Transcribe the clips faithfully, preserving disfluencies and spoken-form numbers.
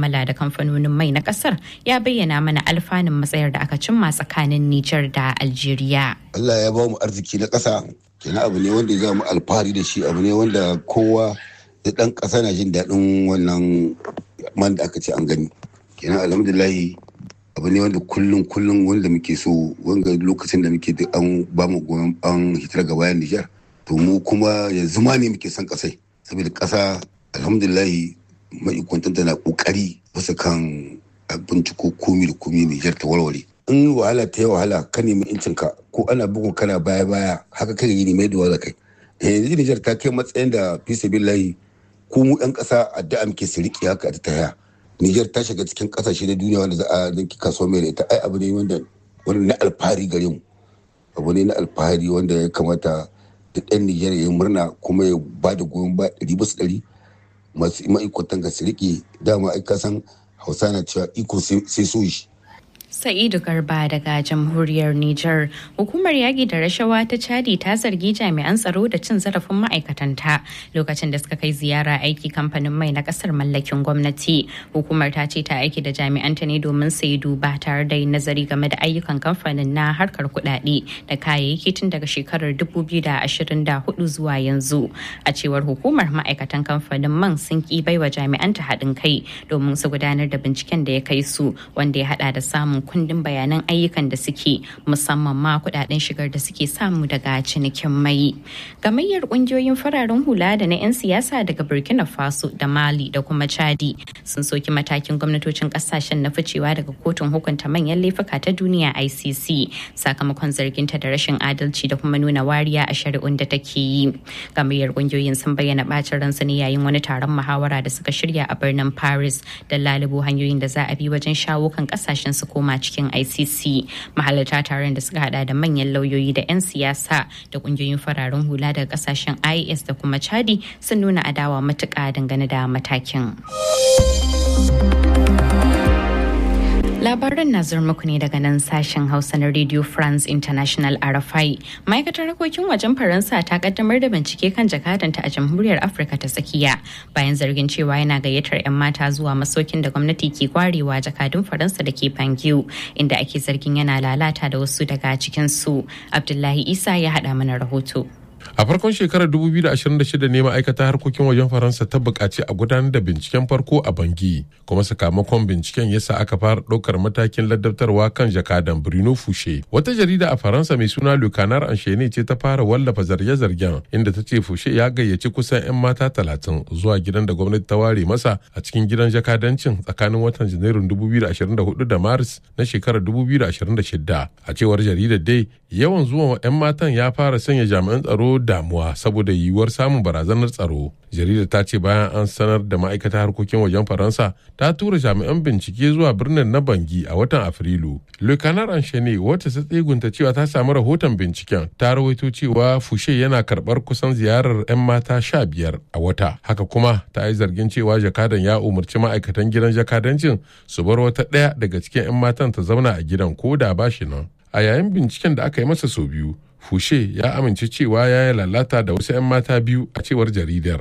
mu'amala da kamfanonin mai na kasar ya bayyana mana alfanun matsayar da aka cimma tsakanin Nijar da Algeria. Allah ya ba mu arziki na ƙasa, kenan abu ne wanda za mu alfahari da shi, abu ne wanda kowa da ɗan ƙasa na jin daɗin wannan man da aka ce an gani. Kenan alhamdulillahi abu ne wanda kullum kullum wanda muke so, wanga lokacin da muke duk an ba mu goyon an hitar ga bayan Nijar, to mu kuma yanzu ma ne muke son ƙasai, saboda ƙasa alhamdulillahi ma'aikatan na ƙoƙari bisa kan binciko komi da komi Nijar ta warware. In wahala ta yi wahala ka nemi incinka ko ana bugun kana baya baya haka kai yi ne mai da wala kai. Yanzu Nijar ta kai matsayin da fi sabillahi ko mu ɗan ƙasa addu'a muke su riƙe haka ta taya. Nijar ta shiga cikin ƙasashe na duniya wanda za a dinki kasuwa mai da ita, ai abu ne wanda wani na alfahari gare mu, abu ne na alfahari wanda ya kamata duk ɗan Nijar ya yi murna kuma ya ba da goyon ba ɗari bisa ɗari masu ma'aikatan ga su riƙe. Dama ai ka san Hausa na cewa iko sai so shi. Sa'idu Garba daga jamhuriyar Nijar. Hukumar yaƙi da rashawa ta Chadi ta zargi jami'an tsaro da cin zarafin ma'aikatanta lokacin da suka kai ziyara aiki kamfanin mai na ƙasar mallakin gwamnati. Hukumar ta ce ta aiki da jami'anta ne domin su yi duba tare da yin nazari game da ayyukan kamfanin na harkar kuɗaɗe da kayayyaki tun daga shekarar dubu biyu da ashirin da hudu zuwa yanzu. A cewar hukumar, ma'aikatan kamfanin man sun ki baiwa jami'anta haɗin kai domin su gudanar da binciken da ya kai su, wanda ya haɗa da samun kundin bayanan ayyukan da suke, musamman ma kudaden shigar da suke samu daga cinikin mai. Gamayyar kungiyoyin fararen hula da na 'yan siyasa daga Burkina Faso da Mali da kuma Chadi sun soki matakin gwamnatocin kasashen na ficewa daga kotun hukunta manyan laifuka ta duniya I C C sakamakon zarginta da rashin adalci da kuma nuna wariya a shari'un da take yi. Gamayyar kungiyoyin sun bayyana bacin ransu ne yayin wani taron muhawara da suka shirya a birnin Paris da lalubo hanyoyin da za a bi wajen shawo kan kasashen su koma cikin I C C. Mahalarta taron da suka hada da manyan lauyoyi da 'yan siyasa da kungiyoyin fararen hula daga kasashen I S da kuma Chadi sun nuna adawa matuƙa dangane da matakin. Labaran na zuwa muku ne daga nan sashen Hausa na Radio France International R F I. Ma'aikatar harkokin wajen Faransa ta kaddamar da bincike kan jakadanta a Jamhuriyar Afirka ta Tsakiya bayan zargin cewa yana gayyatar 'yan mata zuwa masaukin da gwamnati ke kwarewa jakadun Faransa da ke Bangiu, inda ake zargin yana lalata da wasu daga cikin su. Abdullahi Isa ya haɗa mana rahoto. A farkon shekarar dubu biyu da ashirin da shida ne ma'aikatar harkokin wajen Faransa ta buƙaci a gudanar da binciken farko a Bangi, kuma sakamakon binciken yasa aka fara ɗaukar matakin ladabtarwa kan jakadan Bruno Fouché. Wata jarida a Faransa mai suna Le Canard Enchaîné ce ta fara wallafa zarge-zargen, inda ta ce Fouché ya gayyaci kusan 'yan mata talatin zuwa gidan da gwamnati ta ware masa a cikin gidan jakadancin tsakanin watan Janairun dubu biyu da ashirin da hudu da Maris na shekarar dubu biyu da ashirin da shida. A cewar jaridar dai, yawan zuwan 'yan matan ya fara sanya jami'an tsaro damuwa saboda yiwuwar samun barazanar tsaro. Jaridar ta ce bayan an sanar da ma'aikatar harkokin wajen Faransa ta tura jami'an bincike zuwa birnin na Bangi a watan Afrilu. Le Canard Enchaîné, wacce ta tsegunta cewa ta samu rahoton binciken, ta rawaito cewa Fouché yana karbar kusan ziyarar 'yan mata sha biyar a wata. Haka kuma ta yi zargin cewa jakadan ya umarci ma'aikatan gidan jakadancin su bar wata ɗaya daga cikin 'yan matan ta zauna a gidan ko da ba shi nan. A yayin binciken da aka yi masa sau biyu, Fouché ya amince cewa ya yi lalata da wasu 'yan mata biyu a cewar jaridar.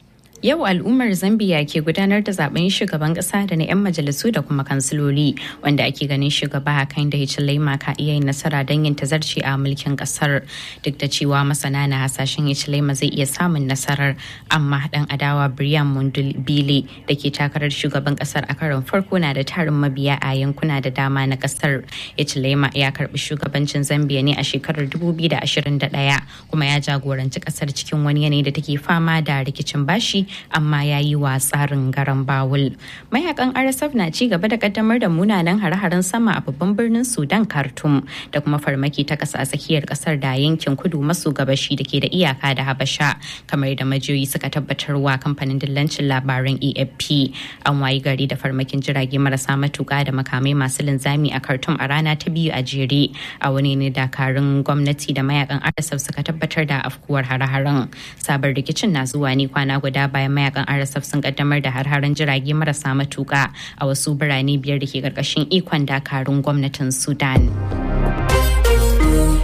Yau al'ummar Zambiya ke gudanar da zaben shugaban kasa da na 'yan majalisu da kuma kansiloli, wanda ake ganin shugaba Hakainde Hichilema ka iya yin nasara don yin tazarci a mulkin kasar. Duk da cewa masana na hasashen Hichilema zai iya samun nasarar, amma dan adawa Brian Mundubile da ke takarar shugaban kasar a karon farko na da tarin mabiya a yankuna da dama na kasar. Hichilema ya karbi shugabancin Zambiya ne a shekarar dubu biyu da ashirin da ɗaya kuma ya jagoranci kasar cikin wani yanayi da take fama da rikicin bashi, amma ya yi wa tsarin garan bawul. Mayakan R S F na ci gaba da kaddamar da munanan hare-haren sama a babban birnin Sudan, Khartoum, da kuma farmaki ta kasa a tsakiyar kasar da yankin kudu maso gabashi da ke da iyaka da Habasha, kamar da majiyoyi suka tabbatarwa kamfanin dillancin labaran A F P. An wayi gari da farmakin jirage marasa matuka da makamai masu linzami a Khartoum a rana ta biyu a jere, a wani ne dakarun gwamnati da mayakan R S F suka tabbatar da afkuwar hare-haren. Sabon rikicin na zuwa ne kwana guda bayan mayakan R S F sun kaddamar da har-haren jirage marasa matuka a wasu birane biyar da ke karkashin ikon dakarun gwamnatin Sudan.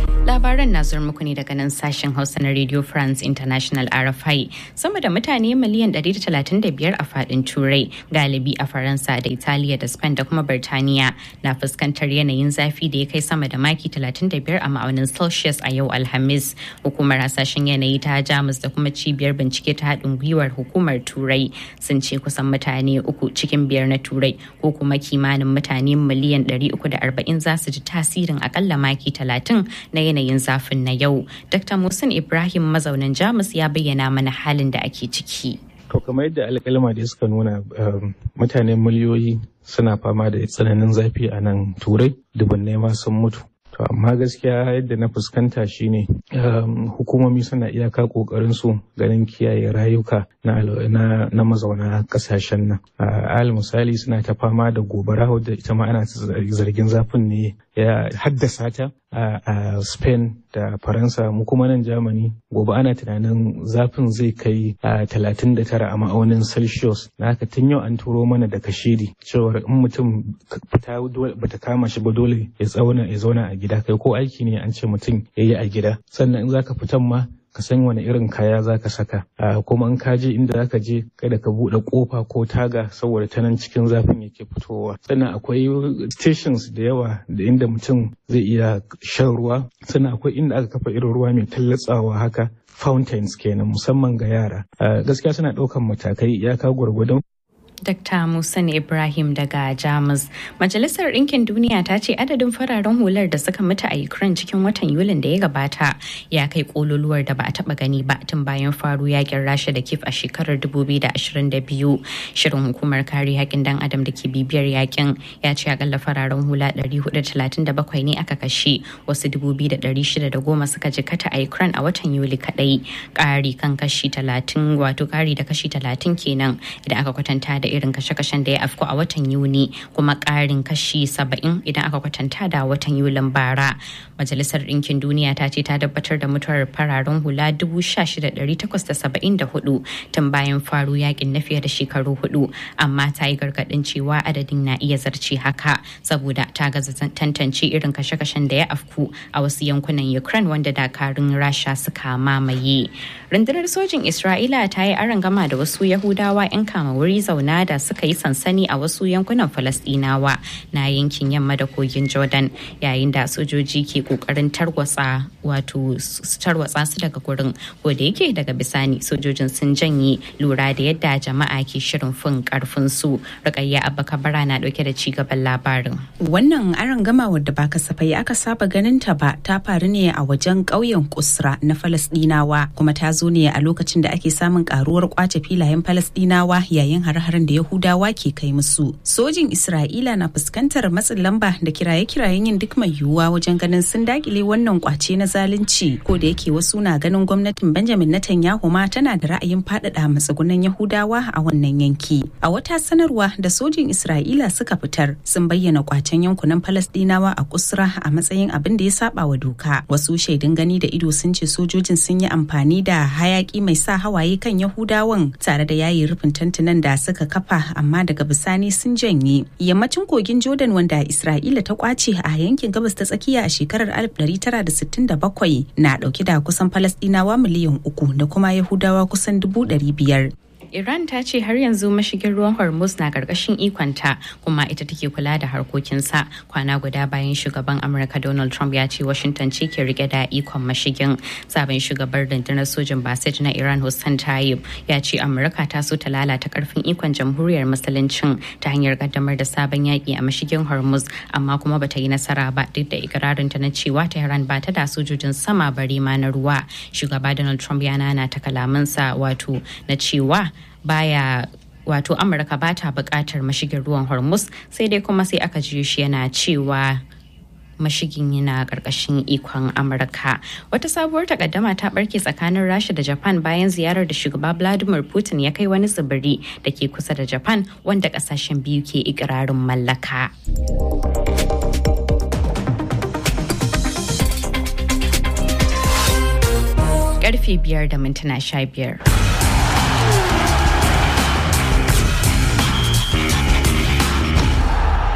labaran na zuwa muku ne daga nan sashen Hausa na Radio France International R F I. Sama da mutane miliyan ɗari da talatin da biyar a faɗin Turai, galibi a Faransa da Italiya da Spain da kuma Birtaniya, na fuskantar yanayin zafi da ya kai sama da maki talatin da biyar a ma'aunin Celsius a yau Alhamis. Hukumar hasashen yanayi ta Jamus da kuma cibiyar bincike ta haɗin gwiwar hukumar Turai sun ce kusan mutane uku cikin biyar na Turai ko kuma kimanin mutane miliyan ɗari uku da arba'in za su ji tasirin akalla maki talatin na yanayin zafin na yau. Dokta Musin Ibrahim mazaunin Jamus ya bayyana mana halin da ake ciki. To kamar yadda alƙalma da suka nuna mutane miliyoyi suna fama da tsananin zafi a nan Turai, dubunnai ma sun mutu. To amma gaskiya yadda na fuskanta shine hukumomi suna iyaka kokarin su ganin kiyaye rayuka na na mazauna kasashen nan. Al misali suna ta fama da gobara wadda ita ma ana zargin zafin ne ya haddasa ta a Spain da Faransa. Mu kuma nan Germany gobe ana tunanin zafin zai kai talatin da tara a ma'aunin Celsius. Na haka tun yau an turo mana da kashedi cewar in mutum fita bata kama shi ba dole ya zauna ya zauna a gida, kai ko aiki ne an ce mutum ya yi a gida. Sannan in zaka fitan ma ka san wani irin kaya za ka saka, kuma in ka je inda za ka je kada ka buɗe ƙofa ko taga saboda ta nan cikin zafin yake fitowa. Sannan akwai stations da yawa da inda mutum zai iya shan ruwa, sannan akwai inda aka kafa irin ruwa mai tallatsawa haka, fountains kenan, musamman ga yara. Gaskiya suna ɗaukan matakai iyaka gwargwadon. Dokta Musin Ibrahim daga Jamus. Majalisar Ɗinkin Duniya ta ce adadin fararen hular da suka mutu a Ukraine cikin watan Yulin da ya gabata ya kai kololuwar da ba a taba gani ba tun bayan faru yakin Rasha da Kiev a shekarar dubu biyu da ashirin da biyu. Shirin hukumar kare haƙƙin dan adam da ke bibiyar yakin ya ce akalla fararen hula ɗari hudu da talatin da bakwai ne aka kashe, wasu dubu biyu da ɗari shida da goma suka jikata a Ukraine a watan Yuli kaɗai. Ƙari kan kashi talatin wato ƙari da kashi talatin kenan idan aka kwatanta da irin kashe-kashen da ya afku a watan Yuni, kuma ƙarin kashi saba'in idan aka kwatanta da watan Yulin bara. Majalisar Ɗinkin Duniya ta ce ta tabbatar da mutuwar fararen hula dubu sha shida ɗari takwas da saba'in da hudu tun bayan faru yakin na fiye da shekaru hudu, amma ta yi gargaɗin cewa adadin na iya zarce haka saboda ta gaza tantance irin kashe-kashen da ya afku a wasu yankunan Ukraine wanda dakarun Rasha suka mamaye. Rundunar sojin Isra'ila ta yi arangama da wasu Yahudawa 'yan kama wuri zauna da suka yi sansani a wasu yankunan Falasɗinawa na yankin yamma da kogin Jordan, yayin da sojoji ke kokarin tarwatsa wato tarwatsa su daga gurin, ko da yake daga bisani sojojin sun janye lura da yadda jama'a ke shirin fin karfin su. Rukayya Abba Kabara na dauke da cigaban labarin. Wannan arangama wadda ba kasafai aka saba ganin ta ba ta faru ne a wajen ƙauyen Kusra na Falasɗinawa, kuma ta zo ne a lokacin da ake samun karuwar kwace filayen Falasɗinawa yayin har-haren da Yahudawa ke kai musu. Sojin Isra'ila na fuskantar matsin lamba da kiraye-kirayen yin duk mai yiwuwa wajen ganin sun dakile wannan kwace na zalunci, ko da yake wasu na ganin gwamnatin Benjamin Netanyahu ma tana da ra'ayin faɗaɗa matsugunan Yahudawa a wannan yanki. A wata sanarwa da sojin Isra'ila suka fitar sun bayyana kwacen yankunan Falasɗinawa a Kusra a matsayin abin da ya saba wa doka. Wasu shaidun gani da ido sun ce sojojin sun yi amfani da hayaki mai sa hawaye kan Yahudawan tare da yayi rufin tantunan da suka kafa, amma daga bisani sun janye. Yammacin kogin Jordan wanda Isra'ila ta kwace a yankin gabas ta tsakiya a shekarar alif ɗari tara da sittin da bakwai na dauke da kusan Falasɗinawa miliyan uku da kuma Yahudawa kusan dubu ɗari biyar. Iran ta ce har yanzu mashigin ruwan Hormuz na karkashin ikonta kuma ita take kula da harkokinsa, kwana guda bayan shugaban Amurka Donald Trump ya ce Washington ce ke rike da ikon mashigin. Sabon shugaban rundunar sojin Basij na Iran Hossein Tayyip ya ce Amurka ta so ta lalata karfin ikon jamhuriyar musuluncin ta hanyar kaddamar da sabon yaki a mashigin Hormuz, amma kuma bata yi nasara ba duk da ikirarinta na cewa Tehran ba ta da sojojin sama bare ma na ruwa. Shugaba Donald Trump ya nana ta kalamansa wato na cewa baya wato Amurka ba ta bukatar mashigin ruwan Hormuz, sai dai kuma sai aka ji shi yana cewa mashigin yana karkashin ikon Amurka. Wata sabuwar takaddama ta barke tsakanin Rasha da Japan bayan ziyarar da shugaba Vladimir Putin ya kai wani tsibiri da ke kusa da Japan wanda kasashen biyu ke ikirarin mallaka. Karfe biyar da mintuna sha biyar.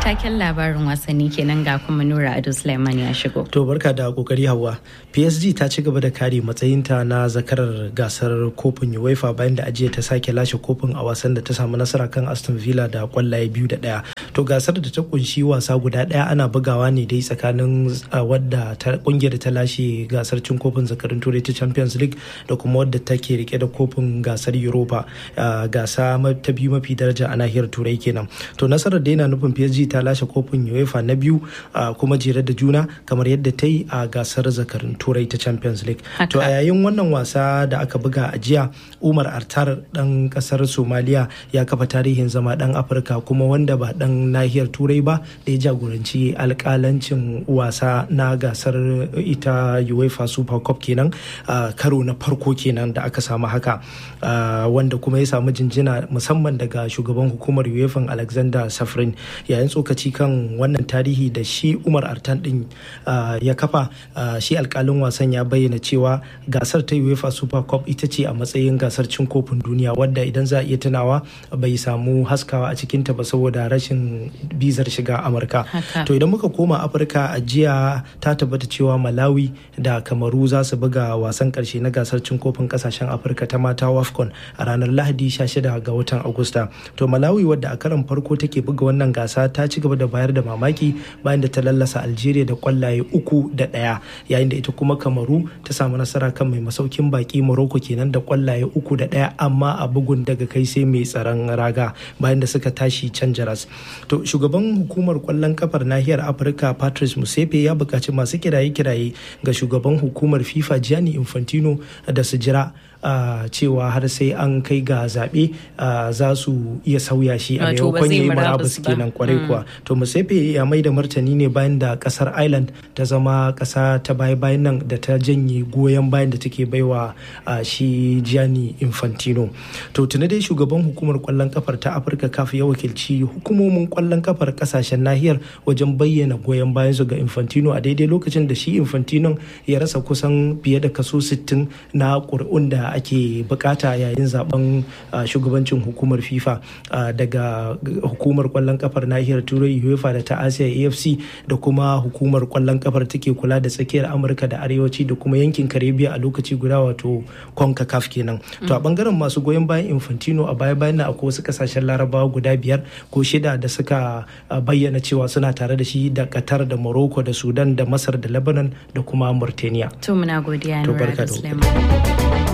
taken labarin wasanni kenan ga kuma Nura Ado Sulaiman ya shigo. To barka da kokari Hauwa. P S G ta ci gaba da kare matsayinta na zakarar gasar kofin UEFA bayan da ajiya ta sake lashe kofin a wasan da ta samu nasara kan Aston Villa da kwallaye biyu da ɗaya. To gasar da ta kunshi wasa guda ɗaya ana bugawa ne dai tsakanin wadda ta kungiyar ta lashe gasar cin kofin zakarin turai ta Champions League da kuma wadda take rike da kofin gasar Europa, gasa ta biyu mafi daraja a nahiyar turai kenan. To nasarar da yana nufin P S G ta lashe kofin UEFA na biyu kuma jere da juna kamar yadda ta yi a gasar zakarin turai ta Champions League. To a yayin wannan wasa da aka buga a jiya, Umar Artar dan kasar Somalia ya kafa tarihin zama dan Afirka kuma wanda ba dan nahiyar turai ba da ya jagoranci alkalancin wasa na gasar ita UEFA Super Cup kenan karo na farko kenan da aka samu haka, wanda kuma ya samu jinjina musamman daga shugaban hukumar UEFA Alexander Safrin yayin tsokaci kan wannan tarihi da shi Umar Artan din ya kafa. Shi alkalin wasan ya bayyana cewa gasar ta UEFA Super Cup ita ce a matsayin gasar cin kofin duniya wadda idan za a iya tunawa bai samu haskawa a cikinta ba saboda rashin bizar shiga Amurka. To idan muka koma Afirka, a jiya ta tabbata cewa Malawi da Kamaru za su buga wasan karshe na gasar cin kofin kasashen Afirka ta mata WAFCON a ranar Lahadi sha shida ga watan Agusta. To Malawi wadda a karon farko take buga wannan gasa ta ci gaba da bayar da mamaki bayan da ta lallasa Algeria da kwallaye uku da ɗaya, yayin da ita kuma Kamaru ta samu nasara kan mai masaukin baki Morocco kenan da kwallaye uku da ɗaya, amma a bugun daga kai sai mai tsaron raga bayan da suka tashi can jaras. To shugaban hukumar kwallon kafar nahiyar Afirka Patrice Motsepe ya buƙaci masu kiraye-kiraye ga shugaban hukumar FIFA Gianni Infantino da su jira Uh, cewa har sai an kai ga zaɓe uh, za su iya sauya shi a maimakon yi marabus kenan kwarai kuwa. To Motsepe ya mai da martani ne bayan da kasar Ireland ta zama kasa ta baya-bayan nan da ta janye goyon bayan da take baiwa uh, shi Gianni Infantino. To tuni dai shugaban hukumar kwallon kafar ta Afirka C A F ya wakilci hukumomin kwallon kafar kasashen nahiyar wajen bayyana goyon bayan su ga Infantino a daidai lokacin da shi Infantino ya rasa kusan fiye da kaso sittin na ƙuri'un da ake bukata yayin zaben shugabancin hukumar FIFA daga hukumar kwallon kafar nahiyar turai UEFA da ta Asiya A F C da kuma hukumar kwallon kafar take kula da tsakiyar Amurka da arewaci da kuma yankin Caribbean a lokaci guda wato CONCACAF kenan. To a bangaren masu goyon bayan Infantino a baya bayan nan akwai wasu kasashen Larabawa guda biyar ko shida da suka bayyana cewa suna tare da shi, da Qatar da Morocco da Sudan da Masar da Lebanon da kuma Mauritania. To muna godiya Nura da Sulaiman.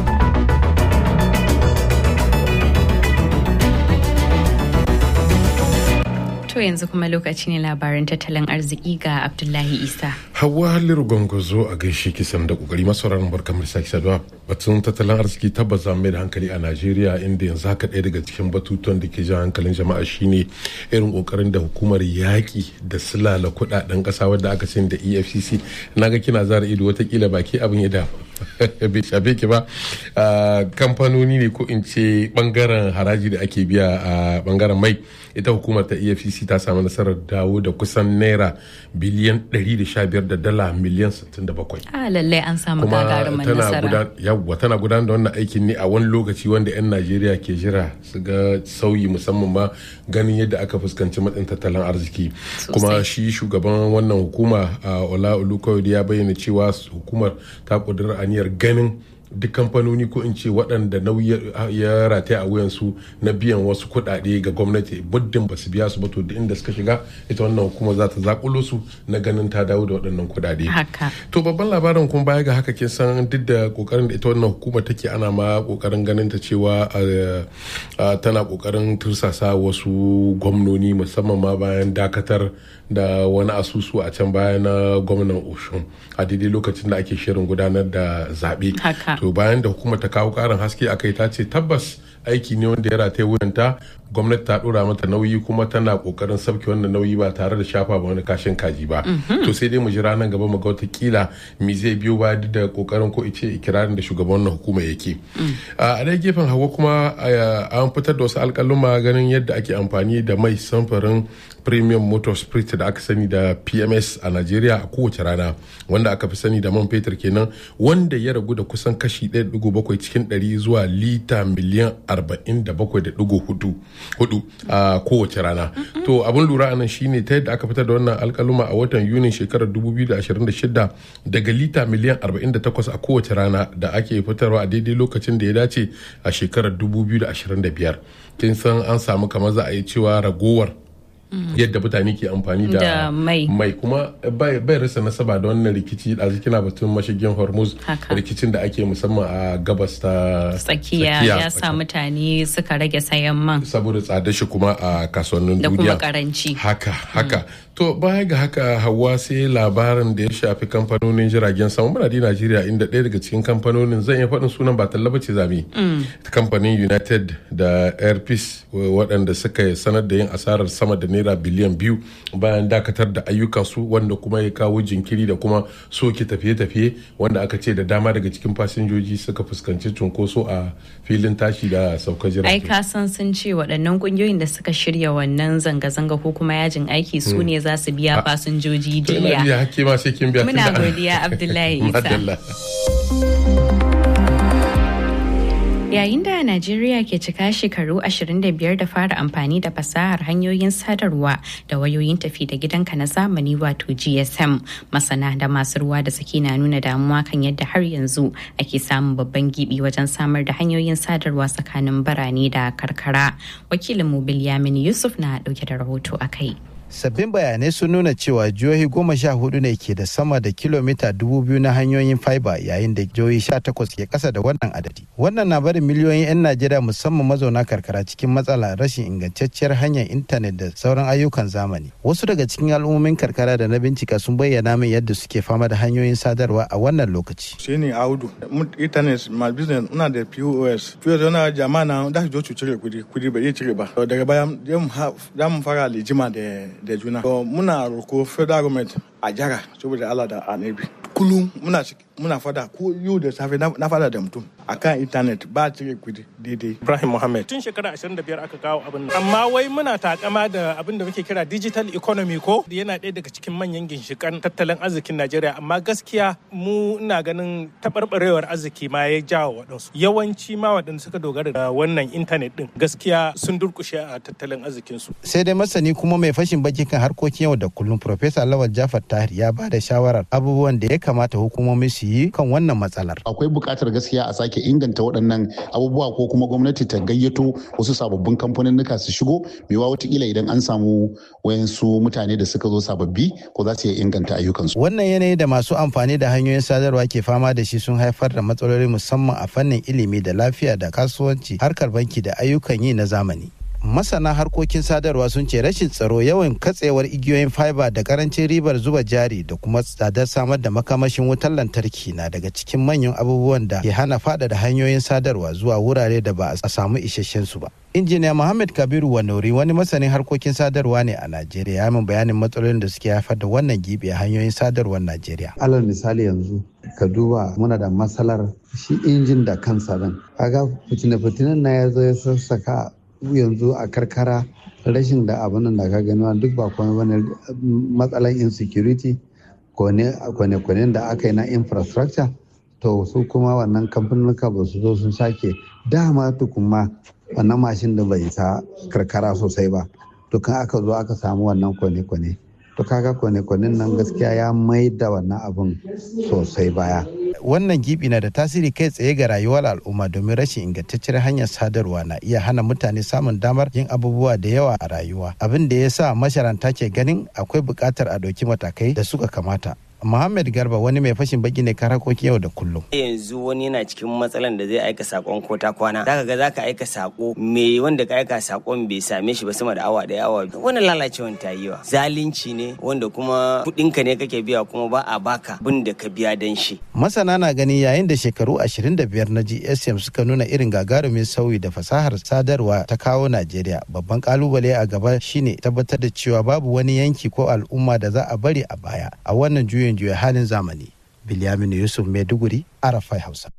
To yanzu kuma lokaci ne labaran tattalin arziki ga Abdullahi Isa. Hawa Halliru Gongozo a gaishe kisan da kokari masauraran barkan mu sake saduwa. Batun tattalin arziki tabbas mai da hankali a Najeriya, inda yanzu haka ɗaya daga cikin batutuwan da ke jan hankalin jama'a shine irin kokarin da hukumar yaƙi da silala kuɗaɗen ƙasa wadda aka sani da E F C C. Naga kina zara ido watakila baki abin ya da bai shafe ki ba. Kamfanoni ne ko in ce bangaren haraji da ake biya a bangaren mai, ita hukumar ta E F C C ta samu nasarar dawo da kusan naira biliyan ɗari da sha biyar da dala miliyan sittin da bakwai. A lallai an samu gagarumin nasara. Yawwa tana gudanar da wannan aikin ne a wani lokaci wanda 'yan Najeriya ke jira su ga sauyi, musamman ma ganin yadda aka fuskanci matsin tattalin arziki. Kuma shi shugaban wannan hukuma Ola Olukoyede ya bayyana cewa hukumar ta kudura aniyar ganin duk kamfanoni ko in ce waɗanda nauyi ya rataya a wuyansu na biyan wasu kuɗaɗe ga gwamnati buddin ba su biya su ba, to da inda suka shiga ita wannan hukuma za ta zakulo su na ganin ta dawo da waɗannan kuɗaɗe. To babban labarin kuma baya ga haka kin san duk da kokarin da ita wannan hukuma take, ana ma kokarin ganin ta cewa tana kokarin tursasa wasu gwamnoni musamman ma bayan dakatar da wani asusu a can baya na gwamnan Oshun a daidai lokacin da ake shirin gudanar da zaɓe. To bayan da hukumar ta kawo karin haske a kai, ta ce tabbas aiki ne wanda ya rataye wuyanta, gwamnati ta dora mata nauyi kuma tana kokarin sauke wannan nauyi ba tare da shafa ba wani kashin kaji ba. To sai dai mu jira nan gaba mu ga wata kila me zai biyo ba da kokarin ko ice ikirarin da shugaban wannan hukuma yake. A dai gefen hawa kuma an fitar da wasu alƙaluma ganin yadda ake amfani da mai samfurin premium motor spirit da aka sani da P M S a Najeriya a kowace rana, wanda aka fi sani da man fetur kenan, wanda ya ragu da kusan kashi ɗaya da ɗigo bakwai cikin ɗari zuwa lita miliyan arba'in da bakwai da digo hudu a kowace rana. To abin lura anan shine ta yadda aka fitar da wannan alkaluma a watan Yunin shekarar dubu biyu da ashirin da shida daga lita miliyan arba'in da takwas a kowace rana da ake fitarwa a daidai lokacin da ya dace a shekarar dubu biyu da ashirin da biyar. Kin san an samu kamar za a yi cewa ragowar yadda mutane ke amfani da mai kuma bai rasa nasaba da wannan rikici da kina batun mashigin Hormuz, rikicin da ake musamman a gabas ta tsakiya ya sa mutane suka rage sayan man saboda tsadar shi kuma a kasuwannin duniya da kuma karanci haka haka to baya ga haka Hauwa sai labarin da ya shafi kamfanonin jiragen sama muna da Najeriya inda ɗaya daga cikin kamfanonin zan iya faɗin sunan ba tallaba ce zami kamfanin United da Air Peace waɗanda suka sanar da yin asarar sama da naira biliyan biyu bayan dakatar da ayyukansu wanda kuma ya kawo jinkiri da kuma soke tafiye-tafiye wanda aka ce da dama daga cikin fasinjoji suka fuskanci cunkoso a filin tashi da saukar jirage. Ai ka san sun ce waɗannan ƙungiyoyin da suka shirya wannan zanga-zanga ko kuma yajin aiki su ne za su biya fasinjoji diya. Ina hakke ma sai kin biya. Muna godiya Abdullahi Isa. Yayin da Najeriya ke cika shekaru ashirin da biyar da fara amfani da fasahar hanyoyin sadarwa da wayoyin tafi da gidanka na zamani wato G S M, masana da masu ruwa da tsaki na nuna damuwa kan yadda har yanzu ake samun babban gibi wajen samar da hanyoyin sadarwa tsakanin birane da karkara. Wakilin mu Bilyamin Yusuf na dauke da rahoto a kai. Sabbin bayanai sun nuna cewa jihohi goma sha hudu ne ke da sama da kilomita dubu biyu na hanyoyin fiber yayin da jihohi sha takwas ke kasa da wannan adadi. Wannan na barin miliyoyin 'yan Najeriya musamman mazauna karkara cikin matsala rashin ingantacciyar hanyar intanet da sauran ayyukan zamani. Wasu daga cikin al'ummomin karkara da na bincika sun bayyana min yadda suke fama da hanyoyin sadarwa a wannan lokaci. Shi ne Audu, internet, my business, muna da P O S. P O S wani jama'a na da su zo cire kudi, kudi bai cire ba. Daga baya, za mu fara lijima da da juna. Muna roko federal government a jara saboda Allah da annabi. Kullum muna muna fada ko yau da safe na fada da mutum akan internet ba cire kudi daidai. Ibrahim Muhammad. Tun shekara ashirin da biyar aka kawo abin nan. Amma wai muna takama da abin da muke kira digital economy ko yana ɗaya daga cikin manyan ginshikan tattalin arzikin Najeriya amma gaskiya mu ina ganin taɓarɓarewar arziki ma ya jawo waɗansu. Yawanci ma waɗanda suka dogara da wannan internet din gaskiya sun durƙushe a tattalin arzikinsu. Sai dai masani kuma mai fashin baki kan harkokin yau da kullum Professor Lawal Jafar Tahir ya ba da shawarar abubuwan da ya kamata hukumomi su yi kan wannan matsalar. Akwai buƙatar gaskiya a sake inganta waɗannan abubuwa ko kuma gwamnati ta gayyato wasu sababbin kamfaninnika su shigo mewa watakila idan an samu wayansu mutane da suka zo sababbi ko za su iya inganta ayyukansu. Wannan yanayi da masu amfani da hanyoyin sadarwa ke fama da shi sun haifar da matsaloli musamman a fannin ilimi da lafiya da kasuwanci, harkar banki da ayyukan yi na zamani. Masana harkokin sadarwa sun ce rashin tsaro, yawan katsewar igiyoyin fiber da karancin ribar zuba jari da kuma tsadar samar da makamashin wutar lantarki na daga cikin manyan abubuwan da ke hana faɗaɗa hanyoyin sadarwa zuwa wurare da ba a samu isasshen su ba. Injiniya Muhammad Kabiru Wanori wani masanin harkokin sadarwa ne a Najeriya ya min bayanin matsalolin da suke haifar da wannan gibi a hanyoyin sadarwar Najeriya. Alal misali yanzu ka duba muna da matsalar shi injin da kansa din. Kaga fitine-fitinen na ya zo ya sassaka yanzu a karkara rashin da abin da ka gani duk ba kuma bane matsalan insecurity kwane-kwanen da aka yi na infrastructure to su kuma wannan kamfanuka ba su zo sun sake dama tukuma wannan mashin da bai sa karkara sosai ba to kan aka zo aka samu wannan kwane-kwane to kaga kwane-kwanen nan gaskiya ya mai da wannan abin sosai baya. Wannan gibi na da tasiri kai tsaye ga rayuwar al'umma domin rashin ingantacciyar hanyar sadarwa na iya hana mutane samun damar yin abubuwa da yawa a rayuwa, abin da ya sa masharanta ke ganin akwai buƙatar a ɗauki matakai da suka kamata. Muhammad Garba wani mai fashin baki ne kan harkokin yau da kullum. Yanzu wani yana cikin matsalan da zai aika sakon ko ta kwana. Zaka ga zaka aika sako me wanda ka aika sakon bai same shi ba sama da awa da awa. Wannan lalacewan ta yi wa. Zalunci ne wanda kuma kudinka ne kake biya kuma ba a baka bin da ka biya dan shi. Masana na gani yayin da shekaru ashirin da biyar na G S M suka nuna irin gagarumin sauyi da fasahar sadarwa ta kawo Najeriya. Babban kalubale a gaba shine tabbatar da cewa babu wani yanki ko al'umma da za a bari a baya a wannan juyin juya halin zamani. Bilyaminu Yusuf Maiduguri, Arafai Hausa.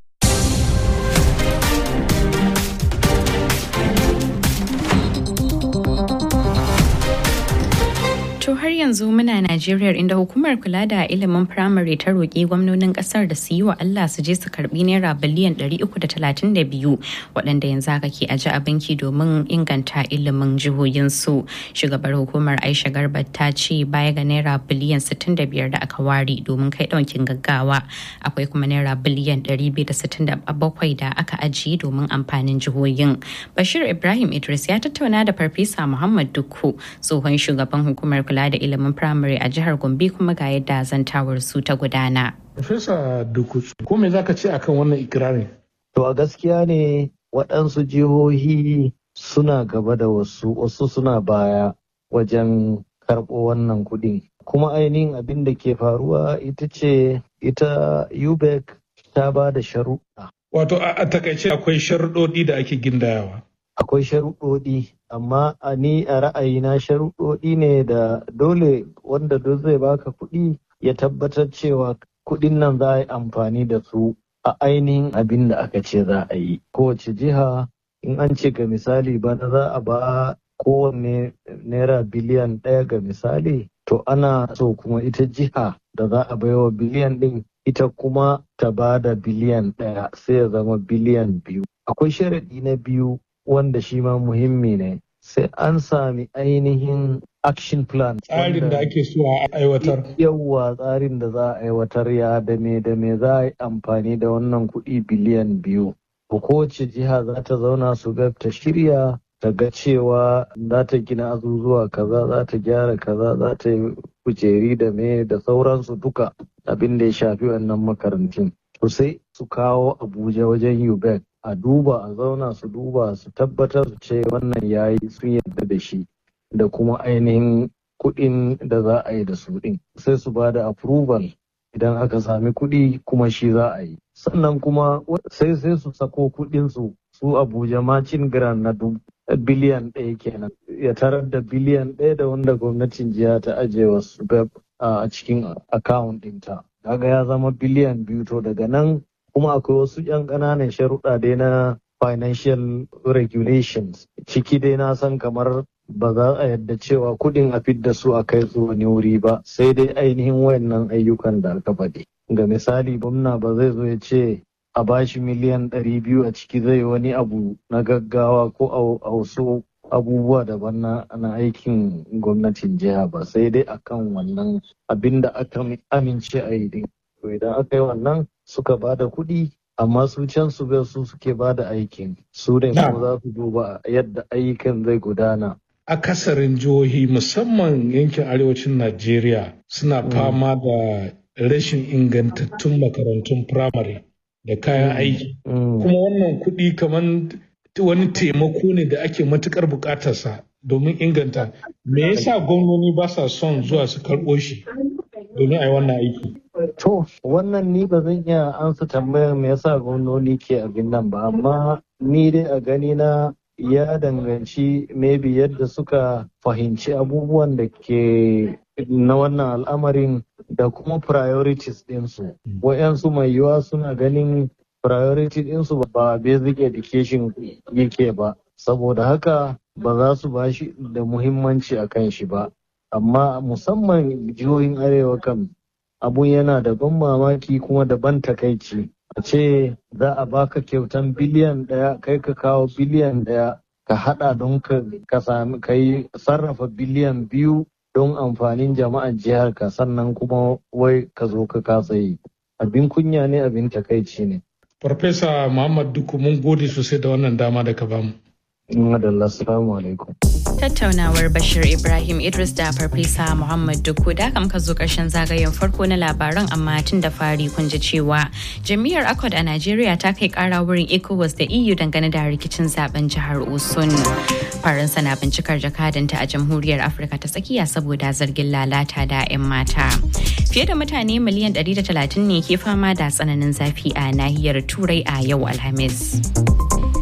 To har yanzu muna Najeriya inda hukumar kula da ilimin firamare ta roƙi gwamnonin ƙasar da su yi wa Allah su je su karbi naira biliyan ɗari uku da talatin da biyu waɗanda yanzu haka ke aji a banki domin inganta ilimin jihohinsu. Shugabar hukumar Aisha Garba ta ce baya ga naira biliyan sittin da biyar da aka ware domin kai ɗaukin gaggawa akwai kuma naira biliyan ɗari biyu da sittin da bakwai da aka ajiye domin amfanin jihohin. Bashir Ibrahim Idris ya tattauna da Farfesa Muhammad Dukku tsohon shugaban hukumar kula da ilimin firamare a jihar Gombe kuma ga yadda zantawar su ta gudana. Profesa Dukku, ko me zaka ce akan wannan ikirarin? To a gaskiya ne waɗansu jihohi suna gaba da wasu, wasu suna baya wajen karɓo wannan kuɗin. Kuma ainihin abin da ke faruwa ita ce ita U B E C ta ba da sharuɗa. Wato a takaice akwai sharuɗoɗi da ake gindayawa. Akwai sharuɗoɗi, amma a ni a ra'ayina sharuɗoɗi ne da dole wanda duk zai baka kuɗi ya tabbatar cewa kuɗin nan za a yi amfani da su a ainihin abin da aka ce za a yi. Kowace jiha in an ce ga misali bana za a ba kowanne naira biliyan ɗaya ga misali, to ana so kuma ita jiha da za a baiwa biliyan ɗin ita kuma ta ba da biliyan ɗaya sai ya zama biliyan biyu. Akwai sharaɗi na biyu wanda shi ma muhimmi ne, sai an sami ainihin action plan. Tsarin da ake so a aiwatar. Yawwa tsarin da za a aiwatar ya da me da me za a yi amfani da wannan kuɗi biliyan biyu. Kowace jiha za ta zauna su ga ta shirya ta ga cewa za ta gina azuzuwa kaza, za ta gyara kaza, za ta yi kujeri da me da sauransu duka abin da ya shafi wannan makarantun. To sai su kawo Abuja wajen U B E C a duba a zauna su duba su tabbatar su ce wannan yayi sun yarda da shi da kuma ainihin kuɗin da za a yi da su ɗin. Sai su ba da approval idan aka sami kuɗi kuma shi za a yi. Sannan kuma sai sai su sako kuɗin su su Abuja macin grant na biliyan ɗaya kenan ya tarar da biliyan ɗaya da wanda gwamnatin jiha ta ajiye wasu a cikin account ɗinta. Kaga ya zama biliyan biyu, to daga nan kuma akwai wasu 'yan ƙananan sharuɗa dai na financial regulations. Ciki dai na san kamar ba za a yadda cewa kuɗin a fidda su a kai su wani wuri ba, sai dai ainihin wayannan ayyukan da aka faɗi. Ga misali gwamna ba zai zo ya ce a bashi miliyan ɗari biyu a ciki zai wani abu na gaggawa ko a wasu abubuwa daban na, na aikin gwamnatin jiha ba, sai dai akan wannan abin da aka amince a yi din. To idan aka yi wannan suka ba da kuɗi, amma su can su bai su suke ba da aikin, su ne kuma za su duba yadda ayyukan zai gudana. Akasarin jihohi musamman yankin arewacin Najeriya suna fama da rashin ingantattun makarantun firamare da kayan aiki. Kuma wannan kuɗi kamar wani taimako ne da ake matukar buƙatarsa domin inganta. Me yasa gwamnoni ba sa son zuwa su karɓo shi domin a yi wannan aiki? To, wannan ni ba zan iya ansa tambayar me yasa gwamnoni ke abin nan ba, amma ni dai a gani na ya danganci maybe yadda suka fahimci abubuwan da ke na wannan al'amarin da kuma priorities ɗinsu. Wa'yansu mai yiwuwa suna ganin priority ɗinsu ba basic education yake ba, saboda haka ba za su ba shi da muhimmanci a kan shi ba. Amma musamman jihohin arewa kan abun yana da ban mamaki kuma da ban takaici. A ce za a baka kyautan biliyan ɗaya kai ka kawo biliyan ɗaya ka haɗa don ka sami ka yi sarrafa biliyan biyu don amfanin jama'ar jihar ka, sannan kuma wai ka zo ka kasa yi. Abin kunya ne, abin takaici ne. Farfesa Muhammad Dukku, mun gode sosai da wannan dama da ka bamu. Madalla, assalamu alaikum. Tattaunawar Bashir Ibrahim Idris da Farfesa Muhammad Dukku da kam ka zo karshen zagayen farko na labaran, amma tun da fari kun ji cewa Jami'ar Accord a Najeriya ta kai kara wurin ECOWAS da E U dangane da rikicin zaben jihar Osun. Faransa na bincikar jakadanta a Jamhuriyar Afirka ta Tsakiya saboda zargin lalata da 'yan mata. Fiye da mutane miliyan ɗari da talatin ne ke fama da tsananin zafi a nahiyar Turai a yau Alhamis.